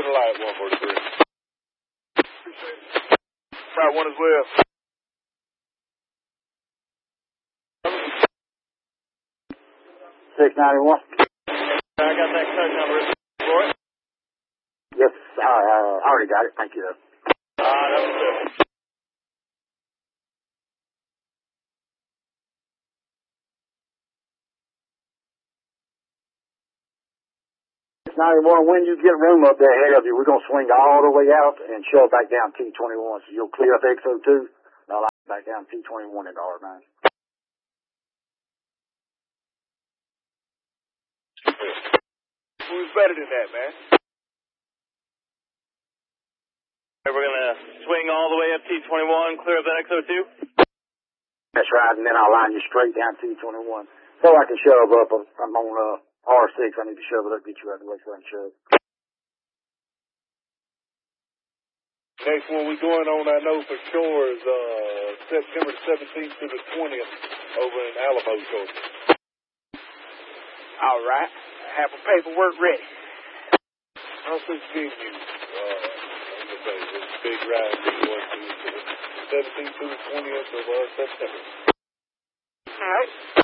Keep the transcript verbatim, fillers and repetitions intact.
Open the light, one forty-three. Right one as well. six ninety-one. I got that code number for it. Yes, uh, I already got it. Thank you, though. Ah, that was good. six ninety-one, when you get room up there ahead of you, we're going to swing all the way out and shove back down T twenty-one. So you'll clear up X O two, and I'll back down T twenty-one into R nine. Who's better than that, man? We're going to swing all the way up T twenty-one, clear up that X O two? That's right, and then I'll line you straight down T twenty-one. So I can shove up. I'm on uh, R six. I need to shove it up, get you out of the way so I can shove. Next one we're going on, I know for sure, is uh, September seventeenth to the twentieth over in Alamo, Georgia. All right. Have a paperwork ready. How's this big news? Uh, I'm going to say, this big ride we going to the seventeenth to the twentieth of uh, September. All right.